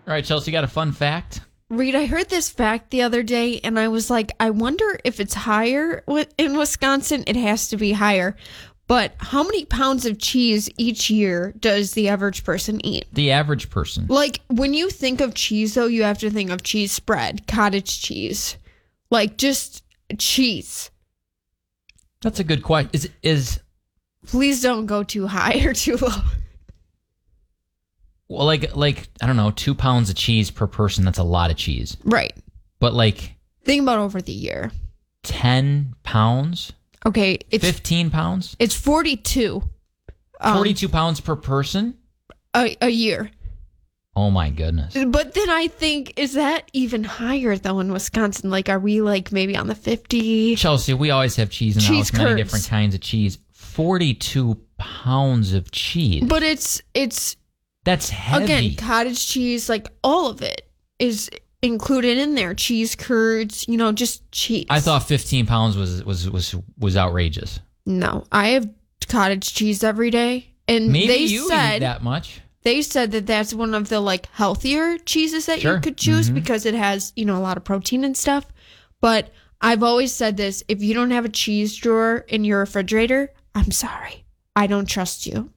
All right, Chelsea, got a fun fact? Reed, I heard this fact the other day, and I was like, I wonder if it's higher in Wisconsin. It has to be higher. But how many pounds of cheese each year does the average person eat? The average person. Like, when you think of cheese, though, you have to think of cheese spread, cottage cheese. Like, just cheese. That's a good question. Please don't go too high or too low. Well, like I don't know, 2 pounds of cheese per person. That's a lot of cheese. Right. But like, think about over the year. 10 pounds. Okay, it's 15 pounds. It's 42. 42 pounds per person a year. Oh my goodness. But then I think, is that even higher though in Wisconsin? Like, are we like maybe on the 50? Chelsea, we always have cheese in the house. Curds. Many different kinds of cheese. 42 pounds of cheese. But it's that's heavy. Again, cottage cheese, like all of it is included in there. Cheese curds, just cheese. I thought 15 pounds was outrageous. No, I have cottage cheese every day, and maybe they you said eat that much. They said that that's one of the like healthier cheeses that you could choose because it has a lot of protein and stuff. But I've always said this: if you don't have a cheese drawer in your refrigerator, I'm sorry, I don't trust you.